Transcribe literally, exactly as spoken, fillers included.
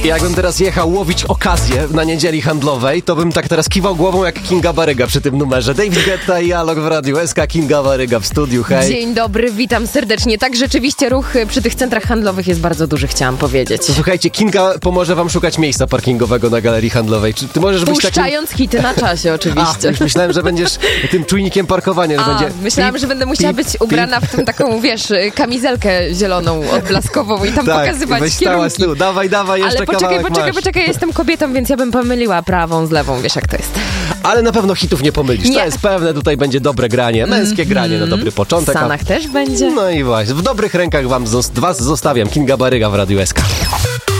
Jakbym teraz jechał łowić okazję na niedzieli handlowej, to bym tak teraz kiwał głową jak Kinga Baryga przy tym numerze. David Guetta i Alok w Radiu S K, Kinga Baryga w studiu, hej. Dzień dobry, witam serdecznie. Tak, rzeczywiście ruch przy tych centrach handlowych jest bardzo duży, chciałam powiedzieć. Słuchajcie, Kinga pomoże wam szukać miejsca parkingowego na galerii handlowej. Czy ty możesz być takim... Puszczając hity na czasie, oczywiście. A, już myślałem, że będziesz tym czujnikiem parkowania. Że A, będzie myślałam, pip, że będę musiała pip, być ubrana pip. w tą taką, wiesz, kamizelkę zieloną, odblaskową i tam tak, pokazywać weź stała kierunki. z tyłu. Dawaj, dawaj, jeszcze Ale poczekaj, kawałek poczekaj, masz. poczekaj, jestem kobietą, więc ja bym pomyliła prawą z lewą, wiesz jak to jest. Ale na pewno hitów nie pomylisz. Nie. To jest pewne, tutaj będzie dobre granie, męskie mm-hmm. granie na dobry W początek. Stanach też będzie. No i właśnie, w dobrych rękach wam zos- was zostawiam. Kinga Baryga w Radiu S K.